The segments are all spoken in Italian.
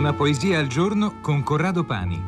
Una poesia al giorno con Corrado Pani.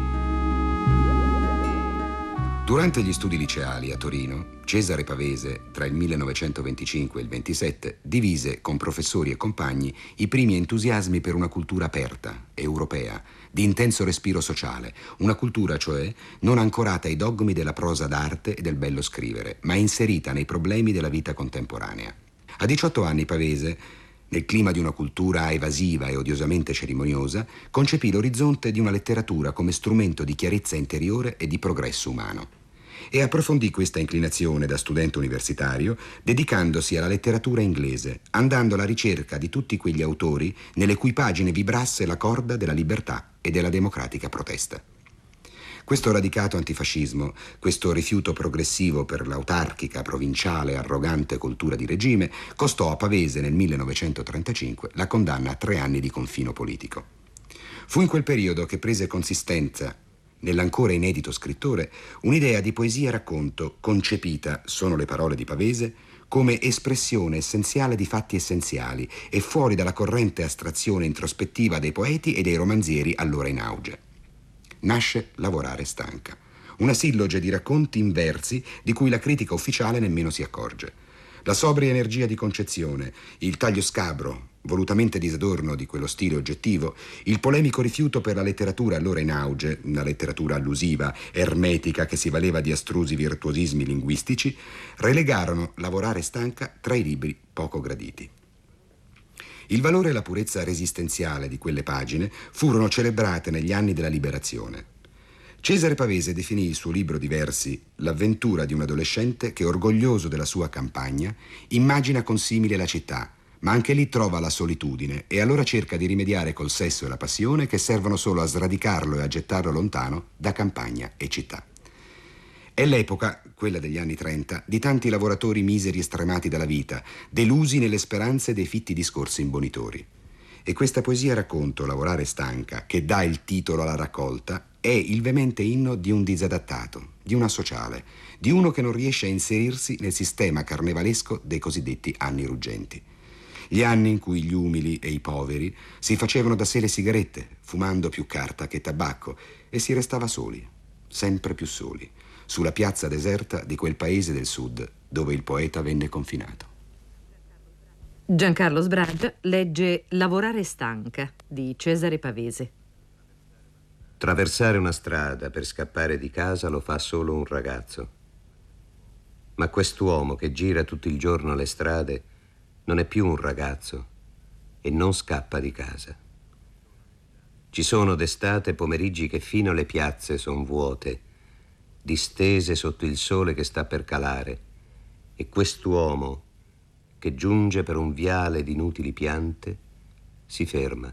Durante gli studi liceali a Torino, Cesare Pavese, tra il 1925 e il 27, divise con professori e compagni i primi entusiasmi per una cultura aperta, europea, di intenso respiro sociale, una cultura, cioè, non ancorata ai dogmi della prosa d'arte e del bello scrivere, ma inserita nei problemi della vita contemporanea. A 18 anni Pavese, nel clima di una cultura evasiva e odiosamente cerimoniosa, concepì l'orizzonte di una letteratura come strumento di chiarezza interiore e di progresso umano. E approfondì questa inclinazione da studente universitario dedicandosi alla letteratura inglese, andando alla ricerca di tutti quegli autori nelle cui pagine vibrasse la corda della libertà e della democratica protesta. Questo radicato antifascismo, questo rifiuto progressivo per l'autarchica, provinciale, arrogante cultura di regime, costò a Pavese nel 1935 la condanna a 3 anni di confino politico. Fu in quel periodo che prese consistenza nell'ancora inedito scrittore un'idea di poesia-racconto concepita, sono le parole di Pavese, come espressione essenziale di fatti essenziali e fuori dalla corrente astrazione introspettiva dei poeti e dei romanzieri allora in auge. Nasce Lavorare stanca, una silloge di racconti in versi di cui la critica ufficiale nemmeno si accorge. La sobria energia di concezione, il taglio scabro, volutamente disadorno di quello stile oggettivo, il polemico rifiuto per la letteratura allora in auge, una letteratura allusiva, ermetica che si valeva di astrusi virtuosismi linguistici, relegarono Lavorare stanca tra i libri poco graditi. Il valore e la purezza resistenziale di quelle pagine furono celebrate negli anni della liberazione. Cesare Pavese definì il suo libro di versi l'avventura di un adolescente che, orgoglioso della sua campagna, immagina consimile la città, ma anche lì trova la solitudine e allora cerca di rimediare col sesso e la passione che servono solo a sradicarlo e a gettarlo lontano da campagna e città. È l'epoca, quella degli anni 30, di tanti lavoratori miseri e stremati dalla vita, delusi nelle speranze dei fitti discorsi imbonitori. E questa poesia-racconto, Lavorare stanca, che dà il titolo alla raccolta, è il veemente inno di un disadattato, di un asociale, di uno che non riesce a inserirsi nel sistema carnevalesco dei cosiddetti anni ruggenti. Gli anni in cui gli umili e i poveri si facevano da sé le sigarette, fumando più carta che tabacco, e si restava soli, sempre più soli, sulla piazza deserta di quel paese del sud dove il poeta venne confinato. Giancarlo Sbragia legge Lavorare stanca di Cesare Pavese. Traversare una strada per scappare di casa lo fa solo un ragazzo. Ma quest'uomo che gira tutto il giorno le strade non è più un ragazzo e non scappa di casa. Ci sono d'estate pomeriggi che fino alle piazze son vuote, distese sotto il sole che sta per calare, e quest'uomo che giunge per un viale di inutili piante si ferma.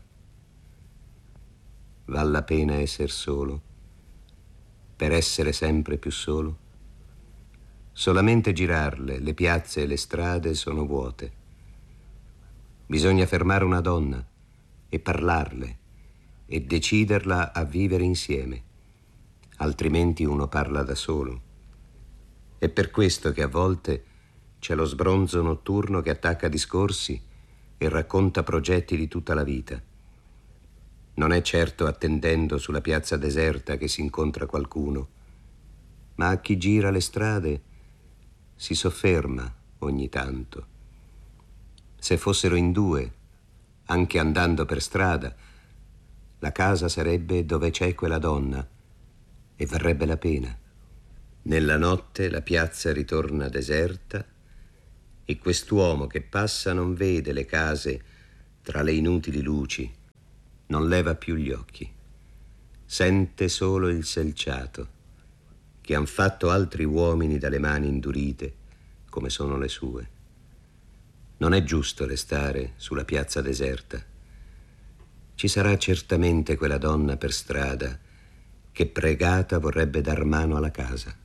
Val la pena esser solo per essere sempre più solo? Solamente girarle, le piazze e le strade sono vuote. Bisogna fermare una donna e parlarle e deciderla a vivere insieme, altrimenti uno parla da solo. È per questo che a volte c'è lo sbronzo notturno che attacca discorsi e racconta progetti di tutta la vita. Non è certo attendendo sulla piazza deserta che si incontra qualcuno, ma a chi gira le strade si sofferma ogni tanto. Se fossero in 2, anche andando per strada, la casa sarebbe dove c'è quella donna e varrebbe la pena. Nella notte la piazza ritorna deserta e quest'uomo che passa non vede le case tra le inutili luci, non leva più gli occhi, sente solo il selciato che han fatto altri uomini dalle mani indurite come sono le sue. Non è giusto restare sulla piazza deserta. Ci sarà certamente quella donna per strada che pregata vorrebbe dar mano alla casa.